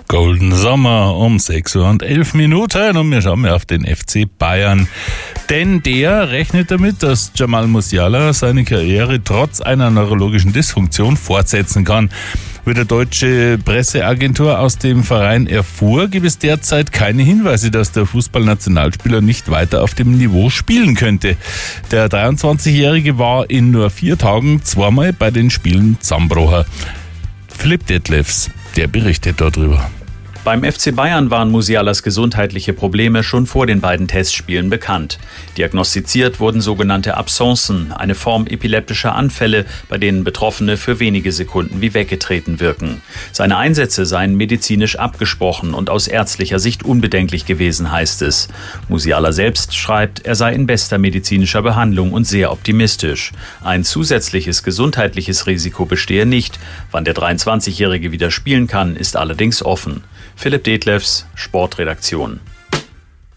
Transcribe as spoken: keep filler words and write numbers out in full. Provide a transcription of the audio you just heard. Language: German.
Golden Sommer um sechs Uhr und elf Minuten und wir schauen mal auf den F C Bayern. Denn der rechnet damit, dass Jamal Musiala seine Karriere trotz einer neurologischen Dysfunktion fortsetzen kann. Wie der deutsche Presseagentur aus dem Verein erfuhr, gibt es derzeit keine Hinweise, dass der Fußballnationalspieler nicht weiter auf dem Niveau spielen könnte. Der dreiundzwanzigjährige war in nur vier Tagen zweimal bei den Spielen zusammengebrochen. Philipp Detlefs, der berichtet darüber. Beim F C Bayern waren Musialas gesundheitliche Probleme schon vor den beiden Testspielen bekannt. Diagnostiziert wurden sogenannte Absencen, eine Form epileptischer Anfälle, bei denen Betroffene für wenige Sekunden wie weggetreten wirken. Seine Einsätze seien medizinisch abgesprochen und aus ärztlicher Sicht unbedenklich gewesen, heißt es. Musiala selbst schreibt, er sei in bester medizinischer Behandlung und sehr optimistisch. Ein zusätzliches gesundheitliches Risiko bestehe nicht. Wann der dreiundzwanzigjährige wieder spielen kann, ist allerdings offen. Philipp Detlefs, Sportredaktion.